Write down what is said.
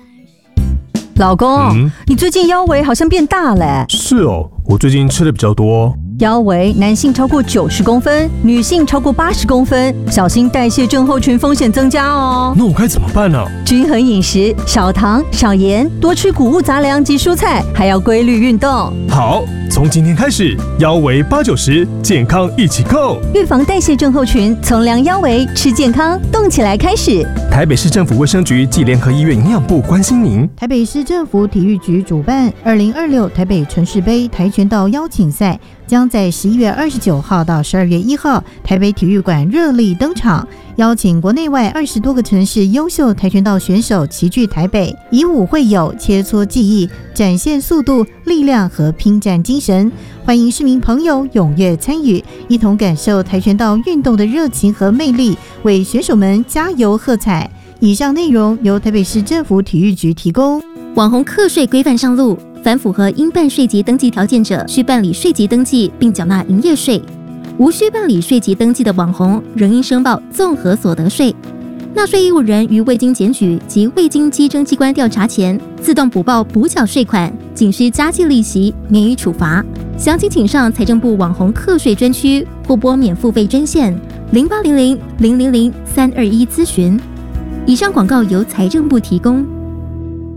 老公，你最近腰围好像变大了。 是哦，我最近吃的比较多。 腰围男性超过90公分，女性超过80公分，小心代谢症候群风险增加哦。 那我该怎么办呢？ 均衡饮食，少糖少盐，多吃谷物杂粮及蔬菜，还要规律运动。 好，从今天开始，腰围80-90，健康一起够。 预防代谢症候群，从量腰围、吃健康、动起来开始。 台北市政府卫生局暨联合医院营养部关心您。 台北市政府体育局主办2026台北城市杯跆拳道邀请赛，将在11月29号到12月1号台北体育馆热力登场，邀请国内外20多个城市优秀跆拳道选手齐聚台北，以武会友，切磋技艺，展现速度、力量和拼战精神。欢迎市民朋友踊跃参与，一同感受跆拳道运动的热情和魅力，为选手们加油喝彩。以上内容由台北市政府体育局提供。 网红课税规范上路，凡符合应办税籍登记条件者，需办理税籍登记并缴纳营业税；无需办理税籍登记的网红，仍应申报综合所得税。纳税义务人于未经检举及未经稽征机关调查前，自动补报补缴税款，仅需加计利息，免予处罚。详情请上财政部网红课税专区或拨免付费专线0800-000-321咨询。以上广告由财政部提供。